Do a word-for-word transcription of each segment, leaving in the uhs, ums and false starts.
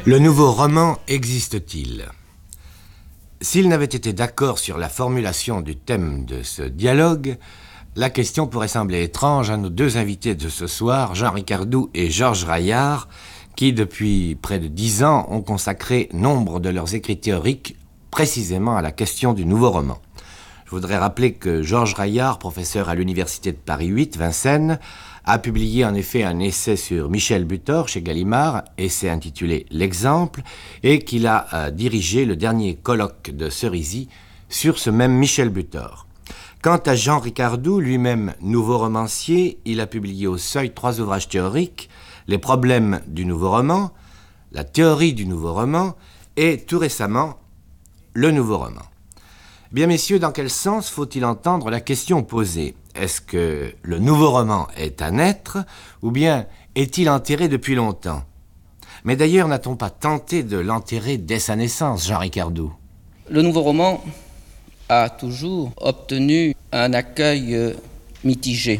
Le nouveau roman existe-t-il? S'il n'avait été d'accord sur la formulation du thème de ce dialogue, la question pourrait sembler étrange à nos deux invités de ce soir, Jean Ricardou et Georges Raillard, qui, depuis près de dix ans, ont consacré nombre de leurs écrits théoriques précisément à la question du nouveau roman. Je voudrais rappeler que Georges Raillard, professeur à l'Université de Paris huit, Vincennes, a publié en effet un essai sur Michel Butor chez Gallimard, essai intitulé « L'exemple », et qu'il a euh, dirigé le dernier colloque de Cerisy sur ce même Michel Butor. Quant à Jean Ricardou, lui-même nouveau romancier, il a publié au Seuil trois ouvrages théoriques, Les problèmes du nouveau roman, La théorie du nouveau roman et, tout récemment, Le nouveau roman. Bien messieurs, dans quel sens faut-il entendre la question posée? Est-ce que le nouveau roman est à naître ou bien est-il enterré depuis longtemps? Mais d'ailleurs, n'a-t-on pas tenté de l'enterrer dès sa naissance, Jean Ricardou? Le nouveau roman a toujours obtenu un accueil mitigé.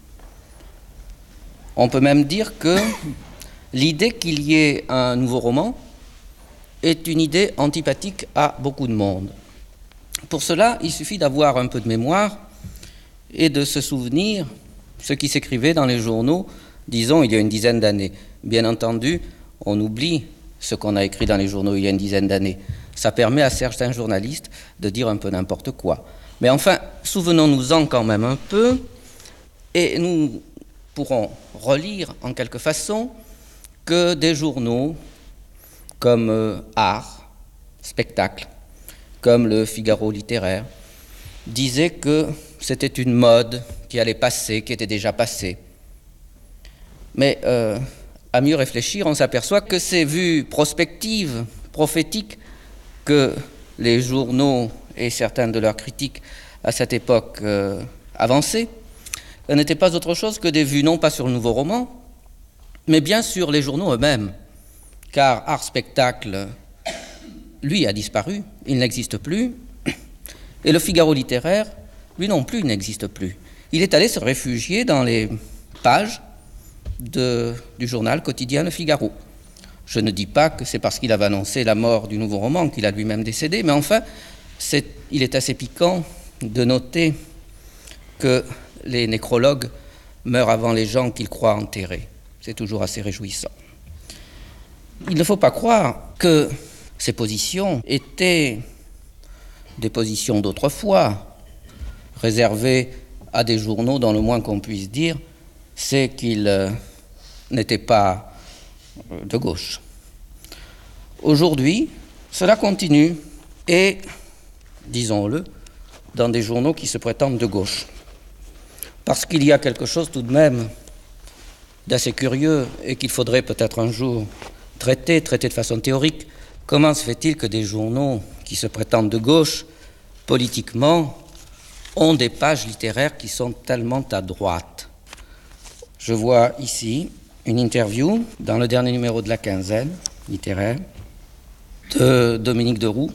On peut même dire que l'idée qu'il y ait un nouveau roman est une idée antipathique à beaucoup de monde. Pour cela, il suffit d'avoir un peu de mémoire et de se souvenir ce qui s'écrivait dans les journaux, disons, il y a une dizaine d'années. Bien entendu, on oublie ce qu'on a écrit dans les journaux il y a une dizaine d'années. Ça permet à certains journalistes de dire un peu n'importe quoi. Mais enfin, souvenons-nous-en quand même un peu, et nous pourrons relire en quelque façon que des journaux comme euh, Art, Spectacle, comme le Figaro littéraire, disaient que c'était une mode qui allait passer, qui était déjà passée. Mais euh, à mieux réfléchir, on s'aperçoit que ces vues prospectives, prophétiques, que les journaux et certains de leurs critiques à cette époque euh, avançaient, n'étaient pas autre chose que des vues non pas sur le nouveau roman, mais bien sur les journaux eux-mêmes. Car Art Spectacle, lui, a disparu, il n'existe plus, et le Figaro littéraire, lui non plus, il n'existe plus. Il est allé se réfugier dans les pages de, du journal quotidien Le Figaro. Je ne dis pas que c'est parce qu'il avait annoncé la mort du nouveau roman qu'il a lui-même décédé, mais enfin, c'est, il est assez piquant de noter que les nécrologues meurent avant les gens qu'ils croient enterrés. C'est toujours assez réjouissant. Il ne faut pas croire que ces positions étaient des positions d'autrefois, réservées à des journaux dont le moins qu'on puisse dire, c'est qu'ils euh, n'étaient pas euh, de gauche. Aujourd'hui, cela continue, et, disons-le, dans des journaux qui se prétendent de gauche. Parce qu'il y a quelque chose tout de même d'assez curieux, et qu'il faudrait peut-être un jour traiter, traiter de façon théorique. Comment se fait-il que des journaux qui se prétendent de gauche, politiquement, ont des pages littéraires qui sont tellement à droite? Je vois ici une interview dans le dernier numéro de la quinzaine littéraire de Dominique Deroux,